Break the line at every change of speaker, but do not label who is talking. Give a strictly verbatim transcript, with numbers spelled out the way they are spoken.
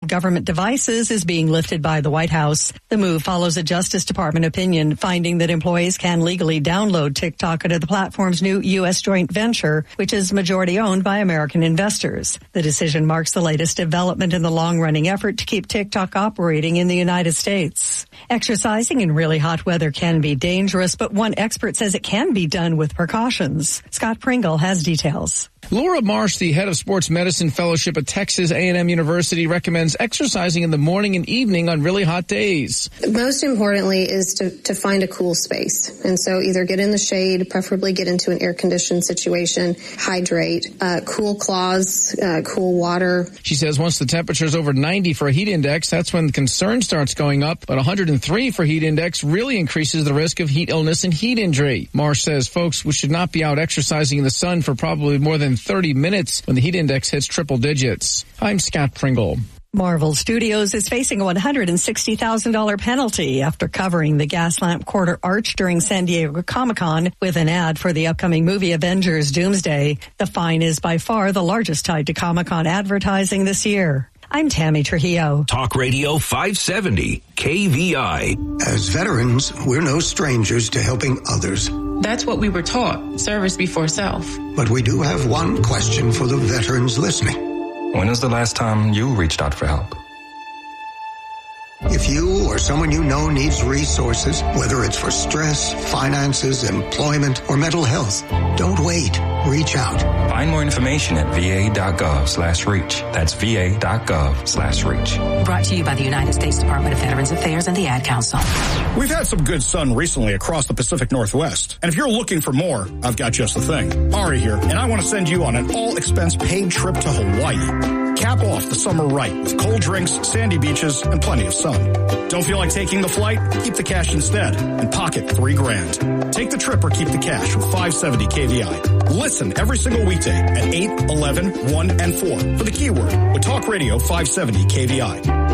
government devices is being lifted by the White House. The move follows a Justice Department opinion finding that employees can legally download TikTok into the platform's new U S joint venture, which is majority owned by American investors. The decision marks the latest development in the long-running effort to keep TikTok operating in the United States. Exercising in really hot weather can be dangerous, but one expert says it can be done with precautions. Scott Pringle has details.
Laura Marsh, the head of sports medicine fellowship at Texas A and M University, recommends exercising in the morning and evening on really hot days.
Most importantly is to, to find a cool space. And so either get in the shade, preferably get into an air-conditioned situation, hydrate, uh, cool cloths, uh, cool water.
She says once the temperature is over ninety for a heat index, that's when the concern starts going up. But one hundred three for heat index really increases the risk of heat illness and heat injury. Marsh says folks should not be out exercising in the sun for probably more than thirty minutes when the heat index hits triple digits. I'm Scott Pringle.
Marvel Studios is facing a one hundred sixty thousand dollars penalty after covering the Gaslamp Quarter Arch during San Diego Comic-Con with an ad for the upcoming movie Avengers Doomsday. The fine is by far the largest tied to Comic-Con advertising this year. I'm Tammy Trujillo.
Talk Radio five seventy, K V I.
As veterans, we're no strangers to helping others.
That's what we were taught, service before self.
But we do have one question for the veterans listening.
When was the last time you reached out for help?
If you or someone you know needs resources, whether it's for stress, finances, employment, or mental health, don't wait. Reach out.
Find more information at va.gov slash reach. That's va.gov slash reach.
Brought to you by the United States Department of Veterans Affairs and the Ad Council.
We've had some good sun recently across the Pacific Northwest. And if you're looking for more, I've got just the thing. Ari here, and I want to send you on an all-expense paid trip to Hawaii. Cap off the summer right with cold drinks, sandy beaches, and plenty of sun. Don't feel like taking the flight? Keep the cash instead and pocket three grand. Take the trip or keep the cash with five seventy K V I. Listen every single weekday at eight, eleven, one, and four for the keyword with Talk Radio five seventy K V I.